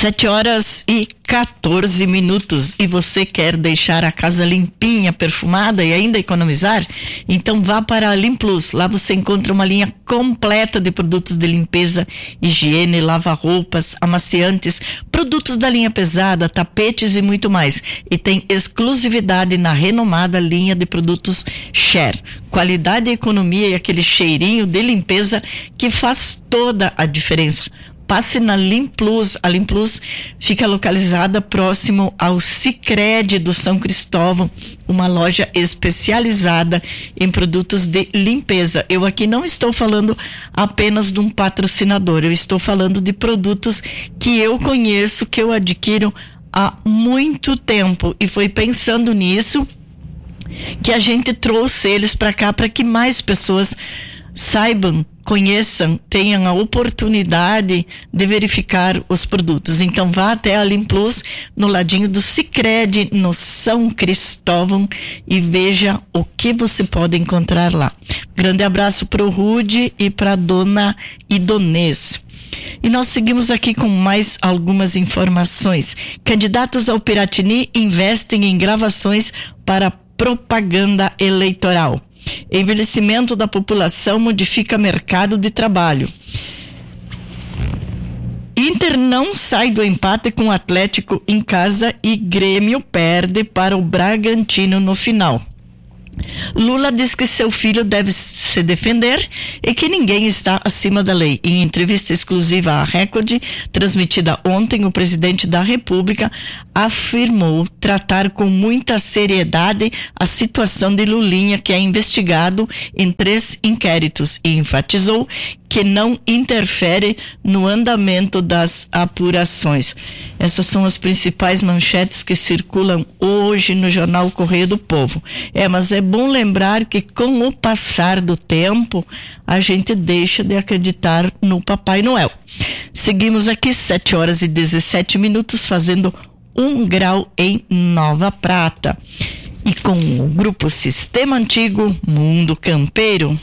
7h14 e você quer deixar a casa limpinha, perfumada e ainda economizar? Então vá para a Limplus. Lá você encontra uma linha completa de produtos de limpeza, higiene, lava-roupas, amaciantes, produtos da linha pesada, tapetes e muito mais. E tem exclusividade na renomada linha de produtos Share. Qualidade, economia e aquele cheirinho de limpeza que faz toda a diferença. Passe na Limplus. A Limplus fica localizada próximo ao Sicredi do São Cristóvão, uma loja especializada em produtos de limpeza. Eu aqui não estou falando apenas de um patrocinador, eu estou falando de produtos que eu conheço, que eu adquiro há muito tempo, e foi pensando nisso que a gente trouxe eles para cá, para que mais pessoas saibam, conheçam, tenham a oportunidade de verificar os produtos. Então vá até a Limplus, no ladinho do Sicredi, no São Cristóvão, e veja o que você pode encontrar lá. Grande abraço para o Rude e para a dona Idonês. E nós seguimos aqui com mais algumas informações. Candidatos ao Piratini investem em gravações para propaganda eleitoral. Envelhecimento da população modifica mercado de trabalho. Inter não sai do empate com o Atlético em casa e Grêmio perde para o Bragantino no final. Lula diz que seu filho deve se defender e que ninguém está acima da lei. Em entrevista exclusiva à Record, transmitida ontem, o presidente da República afirmou tratar com muita seriedade a situação de Lulinha, que é investigado em 3 inquéritos, e enfatizou que não interfere no andamento das apurações. Essas são as principais manchetes que circulam hoje no jornal Correio do Povo. Mas é bom lembrar que com o passar do tempo a gente deixa de acreditar no Papai Noel. Seguimos aqui 7h17 fazendo 1 grau em Nova Prata. E com o grupo Sistema Antigo, Mundo Campeiro.